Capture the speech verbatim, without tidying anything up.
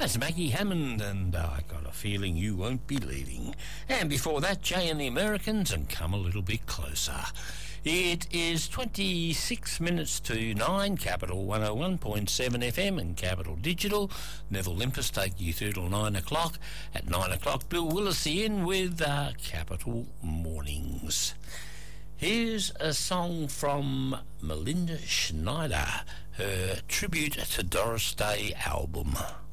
That's Maggie Hammond, and uh, I got a feeling you won't be leaving. And before that, Jay and the Americans, and Come a Little Bit Closer. It is twenty-six minutes to nine, Capital one oh one point seven F M and Capital Digital. Neville Limpus take you through till nine o'clock. At nine o'clock, Bill Willisey in with uh, Capital Mornings. Here's a song from Melinda Schneider, her Tribute to Doris Day album.